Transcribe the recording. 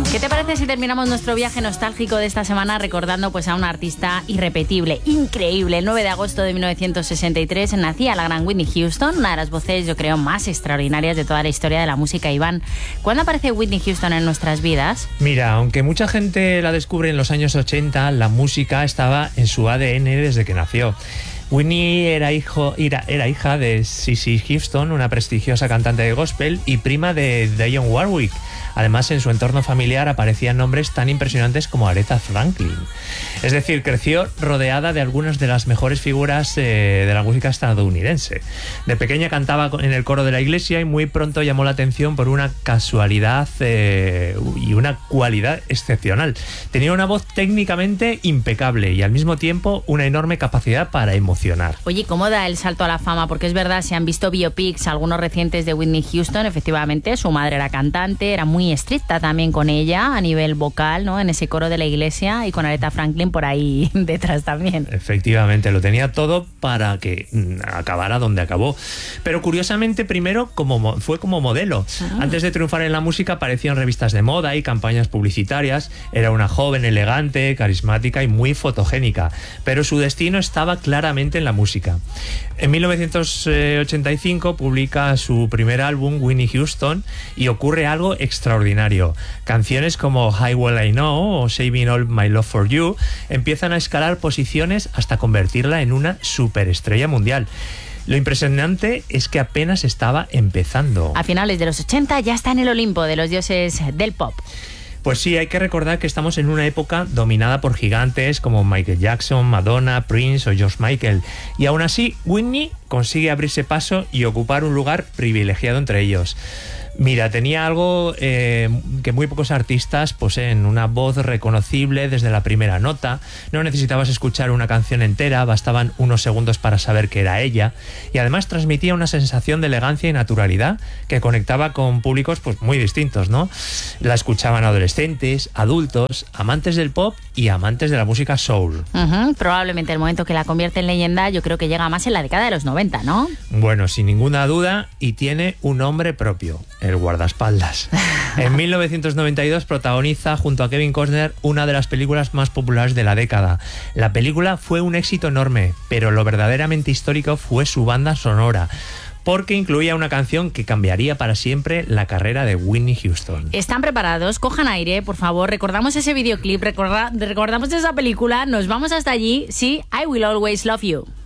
¿Qué te parece si terminamos nuestro viaje nostálgico de esta semana recordando pues a una artista irrepetible, increíble? El 9 de agosto de 1963 nacía la gran Whitney Houston, una de las voces, yo creo, más extraordinarias de toda la historia de la música. Iván, ¿cuándo aparece Whitney Houston en nuestras vidas? Mira, aunque mucha gente la descubre en los años 80, la música estaba en su ADN desde que nació. Whitney era hija de Cissy Houston, una prestigiosa cantante de gospel y prima de Dionne Warwick. Además, en su entorno familiar aparecían nombres tan impresionantes como Aretha Franklin. Es decir, creció rodeada de algunas de las mejores figuras de la música estadounidense. De pequeña cantaba en el coro de la iglesia y muy pronto llamó la atención por una casualidad y una cualidad excepcional. Tenía una voz técnicamente impecable y al mismo tiempo una enorme capacidad para emocionar. Oye, ¿cómo da el salto a la fama? Porque es verdad, se han visto biopics, algunos recientes de Whitney Houston, efectivamente, su madre era cantante, era muy estricta también con ella a nivel vocal, ¿no? En ese coro de la iglesia, y con Aretha Franklin por ahí detrás también. Efectivamente, lo tenía todo para que acabara donde acabó. Pero curiosamente, primero fue como modelo. Antes de triunfar en la música, apareció en revistas de moda y campañas publicitarias. Era una joven elegante, carismática y muy fotogénica. Pero su destino estaba claramente en la música. En 1985 publica su primer álbum, Whitney Houston, y ocurre algo extraordinario. Canciones como How Well I Know o Saving All My Love For You empiezan a escalar posiciones hasta convertirla en una superestrella mundial. Lo impresionante es que apenas estaba empezando. A finales de los 80 ya está en el Olimpo de los dioses del pop. Pues sí, hay que recordar que estamos en una época dominada por gigantes como Michael Jackson, Madonna, Prince o George Michael. Y aún así, Whitney consigue abrirse paso y ocupar un lugar privilegiado entre ellos. Mira, tenía algo que muy pocos artistas poseen, una voz reconocible desde la primera nota. No necesitabas escuchar una canción entera, bastaban unos segundos para saber que era ella. Y además transmitía una sensación de elegancia y naturalidad que conectaba con públicos pues muy distintos, ¿no? La escuchaban adolescentes, adultos, amantes del pop y amantes de la música soul. Probablemente el momento que la convierte en leyenda yo creo que llega más en la década de los 90, ¿no? Bueno, sin ninguna duda, y tiene un nombre propio: el guardaespaldas. En 1992 protagoniza junto a Kevin Costner una de las películas más populares de la década. La película fue un éxito enorme, pero lo verdaderamente histórico fue su banda sonora, porque incluía una canción que cambiaría para siempre la carrera de Whitney Houston. ¿Están preparados? Cojan aire, por favor. Recordamos ese videoclip, recordamos esa película, nos vamos hasta allí. Sí, I Will Always Love You.